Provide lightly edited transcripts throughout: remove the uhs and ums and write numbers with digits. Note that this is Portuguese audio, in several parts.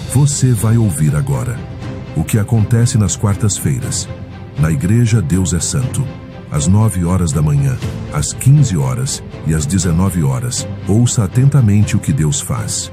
Você vai ouvir agora o que acontece nas quartas-feiras, na Igreja Deus é Santo, às 9 horas da manhã, às 15 horas e às 19 horas. Ouça atentamente o que Deus faz.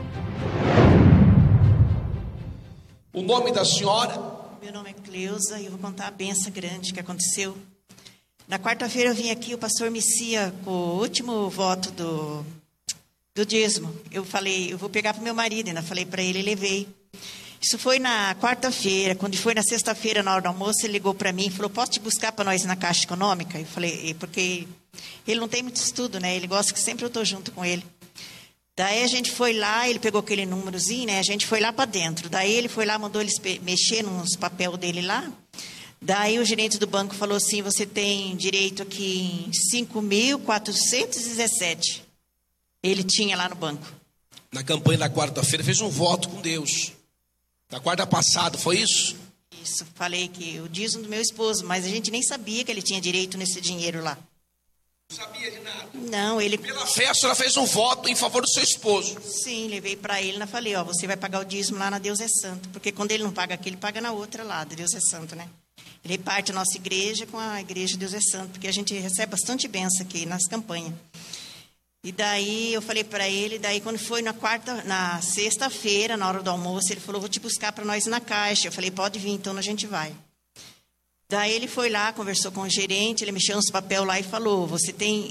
O nome da senhora? Meu nome é Cleusa e eu vou contar a benção grande que aconteceu. Na quarta-feira eu vim aqui, o pastor Messia, com o último voto do dízimo. Eu falei, eu vou pegar para o meu marido, ainda falei para ele, levei. Isso foi na quarta-feira. Quando foi na sexta-feira, na hora do almoço, ele ligou para mim e falou, posso te buscar para nós na Caixa Econômica? Eu falei, porque ele não tem muito estudo, né? Ele gosta que sempre eu estou junto com ele. Daí a gente foi lá, ele pegou aquele númerozinho, né? A gente foi lá para dentro. Daí ele foi lá, mandou eles mexer nos papéis dele lá. Daí o gerente do banco falou assim, você tem direito aqui em 5.417. Ele tinha lá no banco. Na campanha da quarta-feira fez um voto com Deus. Da quarta passada, foi isso? Isso, falei que o dízimo do meu esposo, mas a gente nem sabia que ele tinha direito nesse dinheiro lá. Não sabia de nada? Não, ele... Pela fé, a senhora fez um voto em favor do seu esposo. Sim, levei para ele e falei, ó, você vai pagar o dízimo lá na Deus é Santo. Porque quando ele não paga aqui, ele paga na outra lá, da Deus é Santo, né? Ele reparte a nossa igreja com a igreja Deus é Santo, porque a gente recebe bastante bênção aqui nas campanhas. E daí eu falei para ele, daí quando foi na sexta-feira, na hora do almoço, ele falou, vou te buscar para nós na Caixa. Eu falei, pode vir, então a gente vai. Daí ele foi lá, conversou com o gerente, ele mexeu nos papéis lá e falou, você tem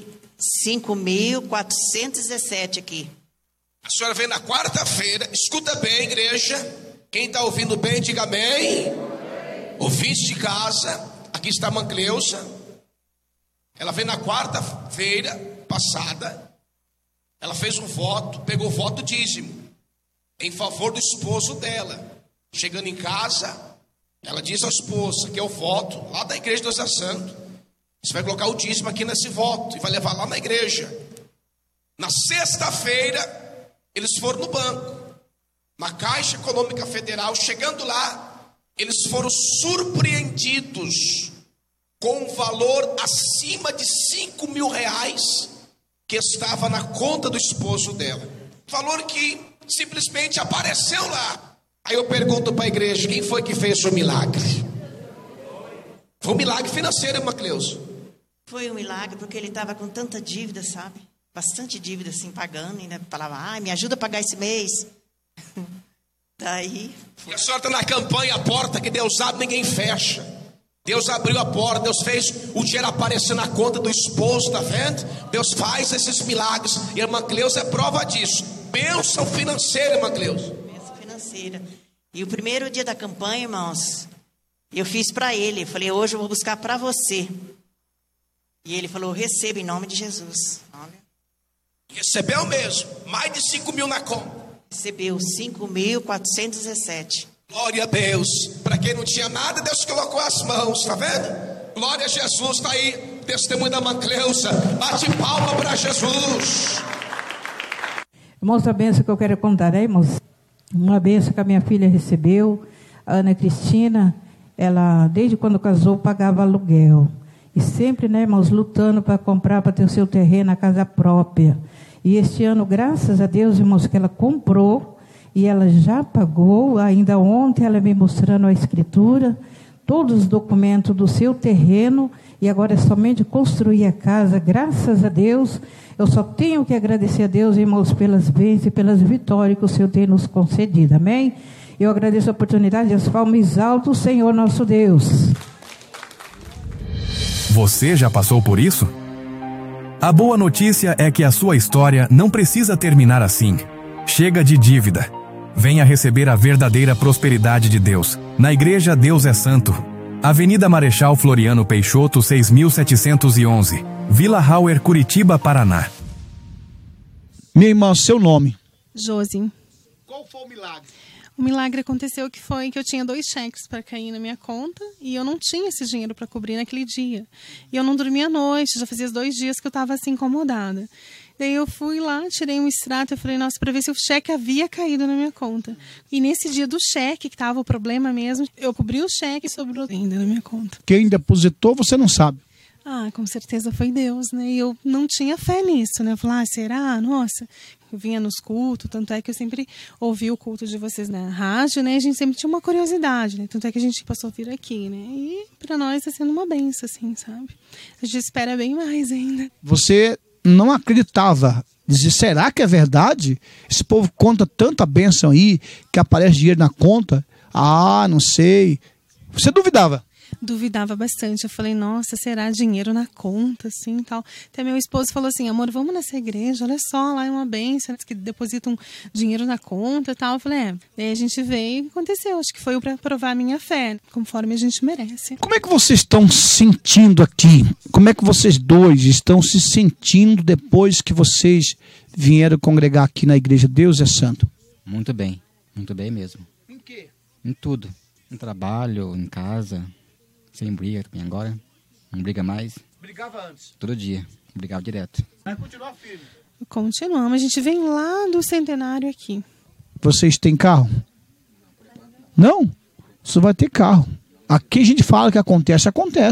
5.417 aqui. A senhora veio na quarta-feira, escuta bem, igreja. Quem está ouvindo bem, diga amém. Ouvinte de casa, aqui está a irmã Cleusa. Ela veio na quarta-feira passada. Ela fez um voto, pegou o voto dízimo em favor do esposo dela. Chegando em casa, ela diz ao esposo que é o voto lá da igreja do Deus é Santo. Você vai colocar o dízimo aqui nesse voto e vai levar lá na igreja. Na sexta-feira, eles foram no banco, na Caixa Econômica Federal. Chegando lá, eles foram surpreendidos com um valor acima de R$5.000 que estava na conta do esposo dela. Valor que simplesmente apareceu lá. Aí eu pergunto para a igreja, quem foi que fez o milagre? Foi um milagre financeiro, irmã Cleusa? Foi um milagre, porque ele estava com tanta dívida, sabe? Bastante dívida, assim, pagando. Ainda falava, me ajuda a pagar esse mês. Daí... E a senhora está na campanha, a porta que Deus abre, ninguém fecha. Deus abriu a porta, Deus fez o dinheiro aparecer na conta do esposo, tá vendo? Deus faz esses milagres. E a irmã Cleusa é prova disso. Bênção financeira, irmã Cleusa. Bênção financeira. E o primeiro dia da campanha, irmãos, eu fiz para ele. Eu falei, hoje eu vou buscar para você. E ele falou, receba em nome de Jesus. Olha. Recebeu mesmo, mais de 5.000 na conta. Recebeu 5.417. Glória a Deus. Para quem não tinha nada, Deus colocou as mãos, tá vendo? Glória a Jesus, tá aí, testemunho da irmã Cleusa. Bate palma para Jesus. Irmãos, a bênção que eu quero contar, né, irmãos? Uma bênção que a minha filha recebeu, a Ana Cristina, ela, desde quando casou, pagava aluguel. E sempre, né, irmãos, lutando para comprar, para ter o seu terreno, a casa própria. E este ano, graças a Deus, irmãos, que ela comprou, e ela já pagou. Ainda ontem ela me mostrando a escritura, todos os documentos do seu terreno, e agora é somente construir a casa. Graças a Deus, eu só tenho que agradecer a Deus, irmãos, pelas bênçãos e pelas vitórias que o Senhor tem nos concedido, amém? Eu agradeço a oportunidade, as palmas exalto o Senhor nosso Deus. Você já passou por isso? A boa notícia é que a sua história não precisa terminar assim. Chega de dívida. Venha receber a verdadeira prosperidade de Deus, na Igreja Deus é Santo. Avenida Marechal Floriano Peixoto, 6.711, Vila Hauer, Curitiba, Paraná. Minha irmã, seu nome? Josi. Qual foi o milagre? O milagre aconteceu que foi que eu tinha 2 cheques para cair na minha conta e eu não tinha esse dinheiro para cobrir naquele dia. E eu não dormia à noite, já fazia 2 dias que eu estava assim incomodada. Daí eu fui lá, tirei um extrato e falei, nossa, para ver se o cheque havia caído na minha conta. E nesse dia do cheque, que estava o problema mesmo, eu cobri o cheque e sobrou ainda na minha conta. Quem depositou, você não sabe? Com certeza foi Deus, né? E eu não tinha fé nisso, né? Eu falei, será? Nossa, eu vinha nos cultos, tanto é que eu sempre ouvi o culto de vocês na rádio, né? A gente sempre tinha uma curiosidade, né? Tanto é que a gente passou a vir aqui, né? E para nós está sendo uma benção, assim, sabe? A gente espera bem mais ainda. Você não acreditava, dizia, será que é verdade? Esse povo conta tanta bênção aí, que aparece dinheiro na conta. Não sei. Você duvidava? Duvidava bastante. Eu falei, nossa, será dinheiro na conta, assim, tal. Até meu esposo falou assim, amor, vamos nessa igreja, olha só, lá é uma bênção, que depositam dinheiro na conta e tal. Eu falei, Daí a gente veio e aconteceu. Acho que foi para provar a minha fé, conforme a gente merece. Como é que vocês estão se sentindo aqui? Como é que vocês dois estão se sentindo depois que vocês vieram congregar aqui na igreja Deus é Santo? Muito bem mesmo. Em quê? Em tudo. No trabalho, em casa. Sem briga também agora. Não briga mais. Brigava antes? Todo dia. Brigava direto. Vai continuar firme? Continuamos. A gente vem lá do Centenário aqui. Vocês têm carro? Não? Você vai ter carro. Aqui a gente fala que acontece.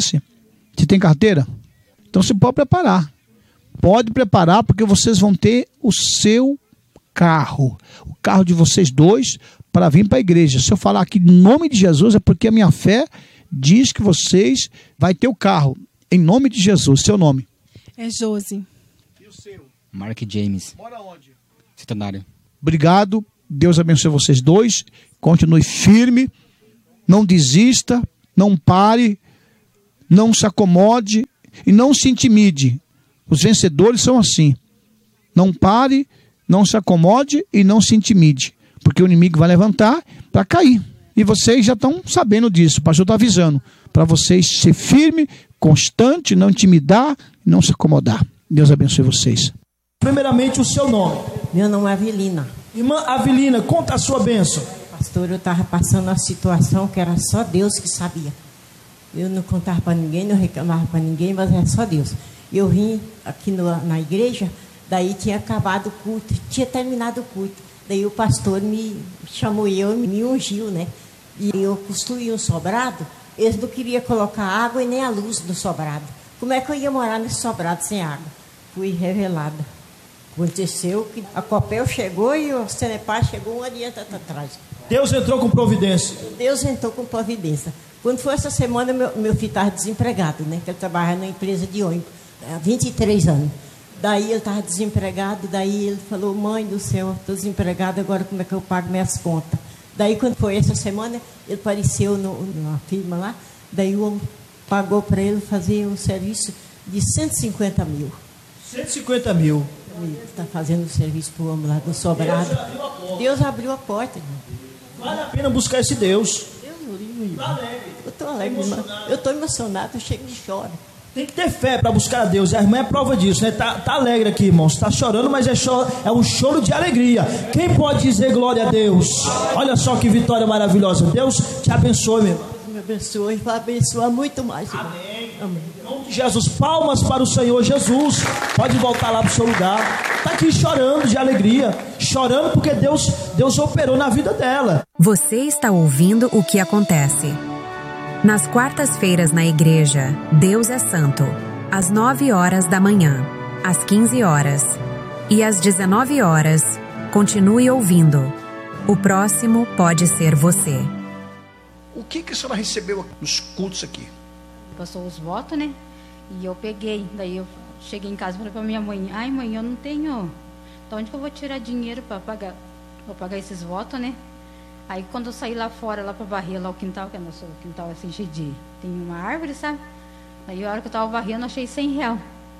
Você tem carteira? Então você pode preparar. Pode preparar porque vocês vão ter o seu carro. O carro de vocês dois para vir para a igreja. Se eu falar aqui em nome de Jesus é porque a minha fé diz que vocês vai ter o carro. Em nome de Jesus. Seu nome? É Josi. E o seu? Mark James. Mora onde? Centenário. Obrigado. Deus abençoe vocês dois. Continue firme. Não desista. Não pare. Não se acomode. E não se intimide. Os vencedores são assim. Não pare. Não se acomode e não se intimide. Porque o inimigo vai levantar para cair. E vocês já estão sabendo disso. O pastor está avisando. Para vocês ser firme, constante, não intimidar, não se acomodar. Deus abençoe vocês. Primeiramente, o seu nome. Meu nome é Avelina. Irmã Avelina, conta a sua bênção. Pastor, eu estava passando uma situação que era só Deus que sabia. Eu não contava para ninguém, não reclamava para ninguém, mas era só Deus. Eu vim aqui na igreja, daí tinha acabado o culto, tinha terminado o culto. Daí o pastor me chamou e me ungiu, né? E eu construí um sobrado, eles não queriam colocar água e nem a luz no sobrado. Como é que eu ia morar nesse sobrado sem água? Fui revelada. Aconteceu que a Copel chegou e o Cenepar chegou um ano atrás. Deus entrou com providência. Deus entrou com providência. Quando foi essa semana, meu filho estava desempregado, né? Que ele trabalha na empresa de ônibus, há 23 anos. Daí ele estava desempregado, daí ele falou, mãe do céu, estou desempregado, agora como é que eu pago minhas contas? Daí quando foi essa semana, ele apareceu numa firma lá, daí o homem pagou para ele fazer um serviço de 150 mil. 150 mil. Ele está fazendo o serviço para o homem lá do sobrado. Deus abriu a porta. Vale a pena buscar esse Deus. Deus no livro. Eu estou alegre, irmão. Eu estou emocionado, eu chego de choro. Tem que ter fé para buscar a Deus. A irmã é prova disso, né? Tá alegre aqui, irmão. Está chorando, mas é um choro de alegria. Quem pode dizer glória a Deus? Olha só que vitória maravilhosa. Deus te abençoe, meu irmão. Me abençoe, vai abençoar muito mais, irmão. Amém. Amém. Em nome de Jesus, palmas para o Senhor Jesus. Pode voltar lá para o seu lugar. Está aqui chorando de alegria. Chorando porque Deus operou na vida dela. Você está ouvindo o que acontece. Nas quartas-feiras na igreja, Deus é Santo, às 9 horas da manhã, às 15 horas e às 19 horas. Continue ouvindo. O próximo pode ser você. O que a senhora recebeu nos cultos aqui? Passou os votos, né? E eu peguei. Daí eu cheguei em casa e falei pra minha mãe, ai mãe, eu não tenho. De onde que eu vou tirar dinheiro para pagar? Vou pagar esses votos, né? Aí quando eu saí lá fora, lá para varrer lá o quintal, que é nosso quintal assim cheio de... Tem uma árvore, sabe? Aí a hora que eu tava varrendo, eu achei R$100.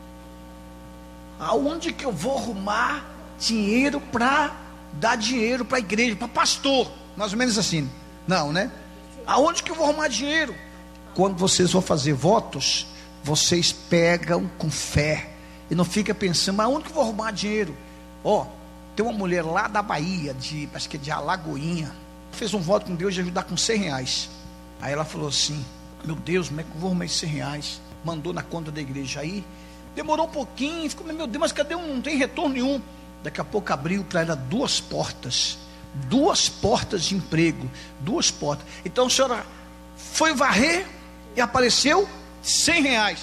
Aonde que eu vou arrumar dinheiro para dar dinheiro para a igreja, para pastor? Mais ou menos assim. Não, né? Aonde que eu vou arrumar dinheiro? Quando vocês vão fazer votos, vocês pegam com fé. E não fica pensando, mas aonde que eu vou arrumar dinheiro? Tem uma mulher lá da Bahia, acho que é de Alagoinha, fez um voto com Deus de ajudar com R$100. Aí ela falou assim, meu Deus, como é que eu vou arrumar esses R$100? Mandou na conta da igreja. Aí demorou um pouquinho, ficou, meu Deus, mas cadê? Não tem retorno nenhum. Daqui a pouco abriu para ela 2 portas de emprego, 2 portas. Então a senhora foi varrer e apareceu R$100.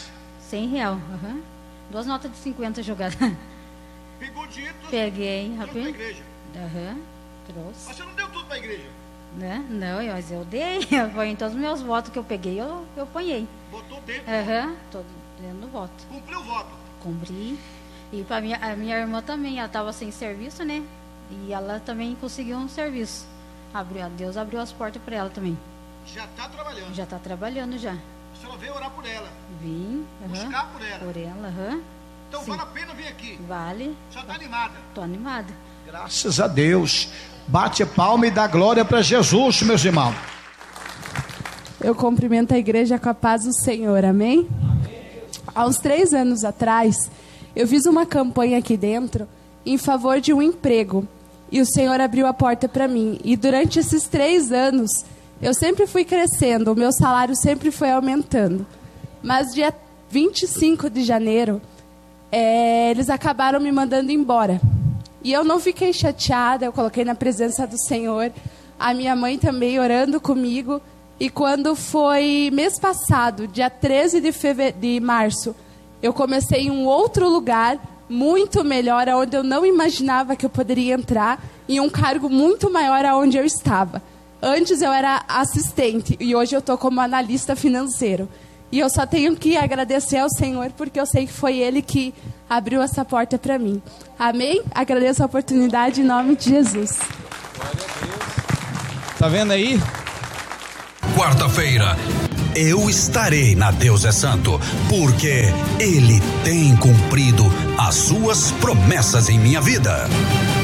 R$100. Duas notas de 50 jogadas. Pegou dinheiro? Peguei. Trouxe pra igreja? Trouxe. Mas você não deu tudo pra igreja? Né? Não, mas eu dei. Em todos os meus votos que eu peguei, eu ponhei. Botou dentro? Tô dentro do voto. Cumpriu o voto? Cumpri. E pra a minha irmã também, ela estava sem serviço, né? E ela também conseguiu um serviço. Deus abriu as portas para ela também. Já está trabalhando? Já está trabalhando já. A senhora veio orar por ela? Vim. Buscar por ela? Por ela, Então vale a pena vir aqui? Vale. A senhora está animada? Estou animada. Graças a Deus. Bate a palma e dá glória para Jesus, meus irmãos. Eu cumprimento a igreja com a paz do Senhor, amém? Há uns 3 anos atrás, eu fiz uma campanha aqui dentro em favor de um emprego. E o Senhor abriu a porta para mim. E durante esses 3 anos, eu sempre fui crescendo, o meu salário sempre foi aumentando. Mas dia 25 de janeiro, eles acabaram me mandando embora. E eu não fiquei chateada, eu coloquei na presença do Senhor. A minha mãe também orando comigo. E quando foi mês passado, dia 13 de março, eu comecei em um outro lugar, muito melhor, onde eu não imaginava que eu poderia entrar, em um cargo muito maior aonde eu estava. Antes eu era assistente e hoje eu estou como analista financeiro. E eu só tenho que agradecer ao Senhor, porque eu sei que foi Ele que abriu essa porta para mim. Amém? Agradeço a oportunidade em nome de Jesus. Glória a Deus. Tá vendo aí? Quarta-feira, eu estarei na Deus é Santo, porque Ele tem cumprido as suas promessas em minha vida.